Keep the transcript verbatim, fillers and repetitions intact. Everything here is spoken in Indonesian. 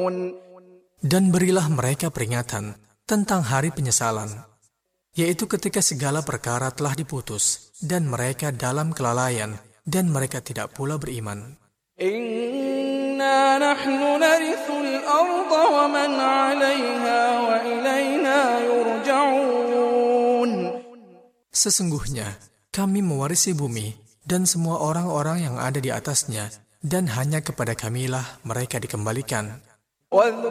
Dan berilah mereka peringatan tentang hari penyesalan, yaitu ketika segala perkara telah diputus, dan mereka dalam kelalaian, dan mereka tidak pula beriman. Inna nahnu narithul arda wa man 'alayha wa ilayna yurja'un. Sesungguhnya kami mewarisi bumi dan semua orang-orang yang ada di atasnya, dan hanya kepada kamilah mereka dikembalikan.